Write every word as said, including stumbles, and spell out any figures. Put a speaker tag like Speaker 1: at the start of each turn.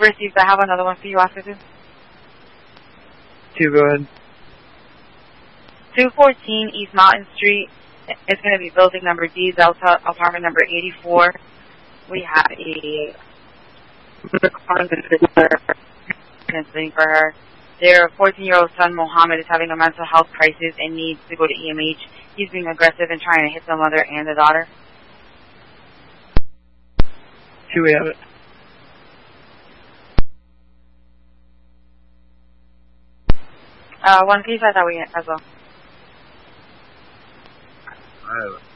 Speaker 1: Received. I have another one for you after this.
Speaker 2: Two, go ahead.
Speaker 1: two fourteen East Mountain Street. It's going to be building number D, Delta, apartment number eighty-four. We have a counseling for her. Their fourteen-year-old son, Mohammed, is having a mental health crisis and needs to go to E M H. He's being aggressive and trying to hit the mother and the daughter.
Speaker 2: Two, we have it.
Speaker 1: Uh, one piece I thought we had as well.
Speaker 3: I have it.